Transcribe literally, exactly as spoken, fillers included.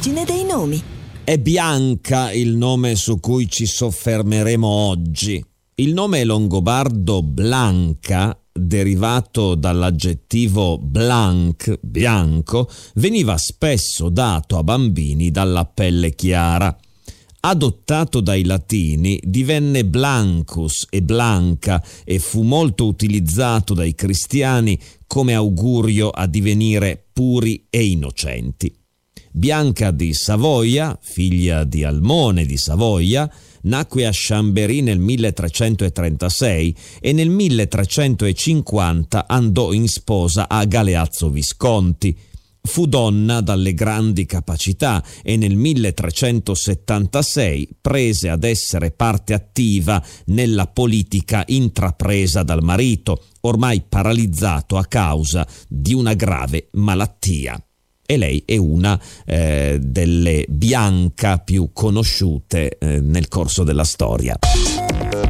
l'origine dei nomi. È Bianca il nome su cui ci soffermeremo oggi. Il nome longobardo Blanca, derivato dall'aggettivo blanc, bianco, veniva spesso dato a bambini dalla pelle chiara. Adottato dai latini, divenne Blancus e Blanca e fu molto utilizzato dai cristiani come augurio a divenire puri e innocenti. Bianca di Savoia, figlia di Almone di Savoia, nacque a Chambéry nel milletrecentotrentasei e nel milletrecentocinquanta andò in sposa a Galeazzo Visconti. Fu donna dalle grandi capacità e nel milletrecentosettantasei prese ad essere parte attiva nella politica intrapresa dal marito, ormai paralizzato a causa di una grave malattia. E lei è una eh, delle Bianca più conosciute eh, nel corso della storia.